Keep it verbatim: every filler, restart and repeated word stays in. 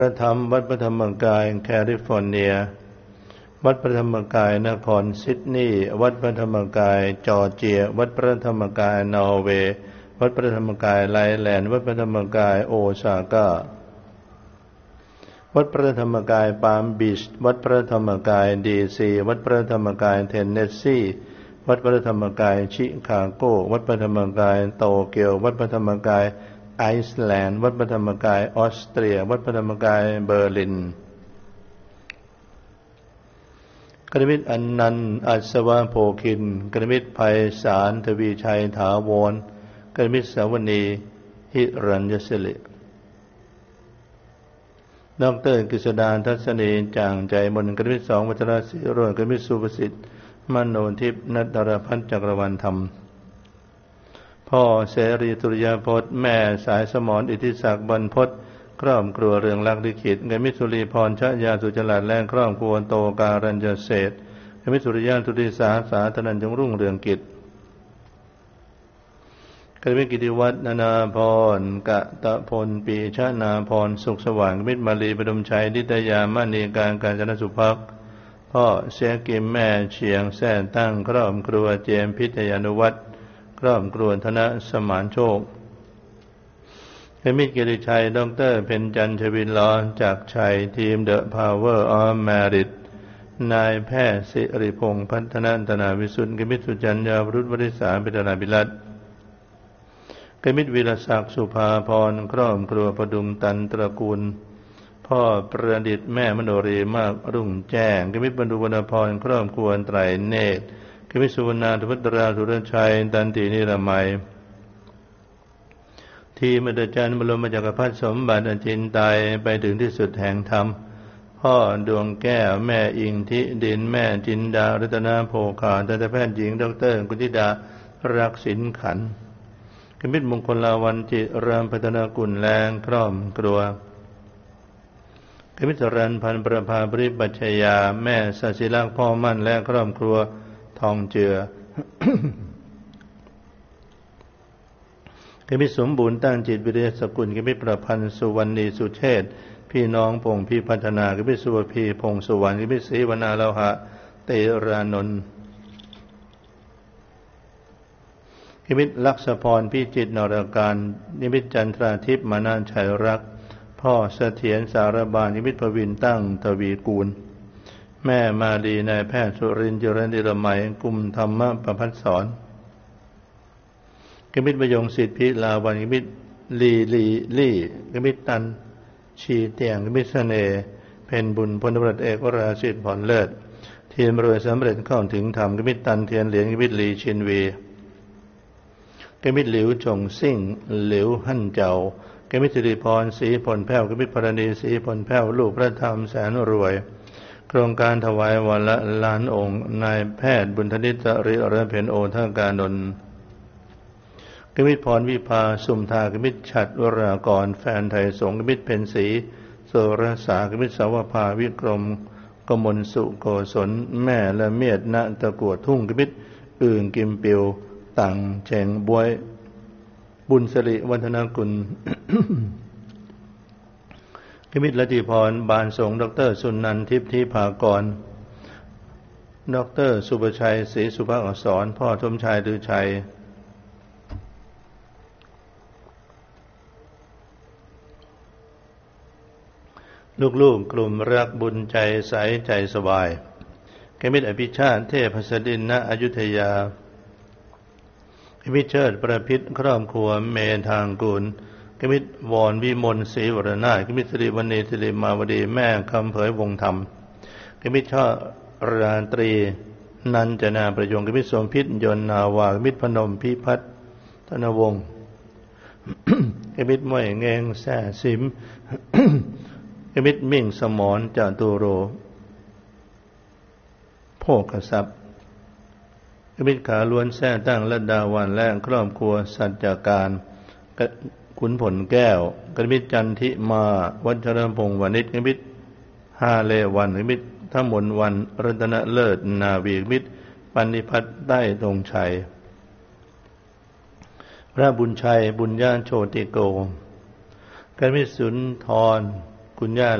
พระธรรมวัดพระธรรมกายแคลิฟอร์เนียวัดพระธรรมกายนครซิดนีย์วัดพระธรรมกายจอร์เจียวัดพระธรรมกายนอร์เวย์วัดพระธรรมกายไลแลนด์วัดพระธรรมกายโอซาก้าวัดพระธรรมกายปาล์มบีชวัดพระธรรมกายดีซีวัดพระธรรมกายเทนเนสซีวัดพระธรรมกายชิคาโกวัดพระธรรมกายโตเกียววัดพระธรรมกายไอซ์แลนด์วัดพระธรรมกายออสเตรียวัดพระธรรมกายเบอร์ลินกรมิตรอนันต์อัศวะโภคินกรมิตรไพศาลทวีชัยถาวรกรมิตรสาวณีหิรัญยศิริดอกเตอรกฤษดาทัศนีจางใจมนกรมิตรสองวัชรศรีโรจน์กรมิตรสุประสิทธิ์มโนทิพย์นัตรพัฒน์จักรวรรณธรรมพ่อเสรีตุริยพจน์แม่สายสมรอิทธิศักดิ์บรรพตครอบครัวเรืองรักลิขิตกมิตรสุรีพรชยาสุจลัดและครอบครัวโตการัญญเศรษฐ์กมิตรสุริยาตุติสาสาธนันจงรุ่งเรืองกิจกมิตรกิติวัฒน์นานาพรกะตะพลปีชนาพรสุขสว่างกมิตรมาลีประดมชัยนิตยามณีการกาญจนสุภักดิ์พ่อเสียกิมแม่เชียงแท่ตั้งครอบครัวเจมพิทยานุวัฒน์ครอบครัวธนสมานโชคเฮมิกิริชัยดรเพ็ญจันทร์ชวินล้อจากชัยทีม The Power of Merit นายแพทย์ศิริพงษ์พัฒนันตนาวิสุทธิ์กมิตรสุจัญญาวรุษวริษาปิตนาภิรัตน์กมิตรวีรศักดิ์สุภาพรครอบครัวประดุมตันตระกูลพ่อประดิษฐ์แม่มโนรีมากรุ่งแจ้งกมิตรบรรดุวรรณพรครอบครัวไตรเนตรกมิตรสุวรรณาธุพัตราสุรชัยตันตินิรมัยที่มฤจันทร์บรมจักรพรรดิสมบัติอจินไตยไปถึงที่สุดแห่งธรรมพ่อดวงแก้วแม่อิงทิดินแม่จินดารัตนาโภคาทันตแพทย์หญิงดรกุธิดารักษิณขันธ์กมิตรมงคลลาวันจิรามพัฒนากุลแรงครอบครัวกมิตรรันพันธ์ประภาบริปัชยาแม่สศิลักษ์พ่อมั่นและครอบครัวทองเจือกมิตรสมบูรณ์ตั้งจิตวิริยสกุลกมิตรประพันธ์สุวรรณีสุเชษฐ์พี่น้องพงพี่พัฒนากมิตรสุวพีพงสุวรรณกมิตรศรีวนาโลหะเตรานนท์กมิตรลักษพรพิจิตรนรการกมิตรจันทราทิพย์มานานชัยรักพ่อเสถียรสารบาลกมิตรประวินตั้งทวีกูลแม่มาลีนายแพทย์สุรินทร์เจริญดิรมัยกุมธรรมประภัสสรกมิตรประยงสิทธิพิลาวันกมิตรลีลีลี่กมิตรตันชีเตียงกมิตรเสน่ห์เพ็ญบุญพลตำรวจเอกวราศิษฐ์ผ่อนเลิศทีมรวยสำเร็จเข้าถึงธรรมกมิตรตันเทียนเหรียญกมิตรลีชินวีกมิตรหลิวจงซิ่งหลิวหั่นเจ้ากมิตรสิริพรศรีผลแพ้วกมิตรพรณีศรีผลแพ้วลูกพระธรรมแสนรวยโครงการถวายวันละล้านองค์นายแพทย์บุญธนิตริอรเพ็ญโอทากานนท์กมิตรพรวิภาสุมทากมิตรฉัตรวรากรแฟนไทยสงฆ์กมิตรเพ็ญศรีโสรสากมิตรสาวภาวิกรมกมลสุโกศลแม่ละเมียดณตะกัวทุ่งกมิตรอื่นกิมปิวตังเชงบวยบุญสิริวัฒนกุล กมิตรลติพรบานสงฆ์ดรสุนันท์ทิพย์ทิพากรดรสุภชัยศรีสุภาอักษรพ่อทมชัยลือชัยลูกๆกลุ่มรักบุญใจใสใจสบายกมิตรอภิชาติเทพสดินณอยุธยากมิตรเชิดประพิษครอบครัวเมธางกูลกมิตรวรวิมลศรีวรนาถกมิตรสิริวัณีสิริมาวดีแม่คำเผยวงธรรมกมิตรช่อราตรีนันจนาประยงกมิตรสมพิษยนนาวากมิตรพนมพิพัฒธนวงศ์ กมิตรม้วยเงงแซ่สิม กมิตรมิ่งสมรจตุโรโภคทรัพย์กมิตรขาล้วนแท้ตั้งและดาวันและครอบครัวสัจจการขุนผลแก้วกมิตรจันทิมาวัชรพงศ์วณิชกมิตรห้าเลวันกมิตรทมนวันรัตนเลิศนาวีกมิตรปันนิพัฒน์ใต้ธงชัยพระบุญชัยบุญญาโชติโกกมิตรสุนทรคุณย่า